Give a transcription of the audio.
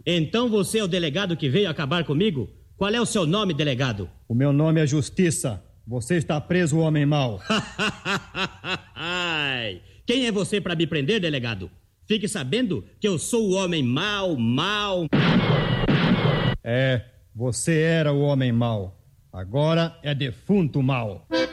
Então você é o delegado que veio acabar comigo? Qual é o seu nome, delegado? O meu nome é Justiça. Você está preso, homem mau. Quem é você para me prender, delegado? Fique sabendo que eu sou o homem mau. É, você era o homem mau. Agora é defunto mau.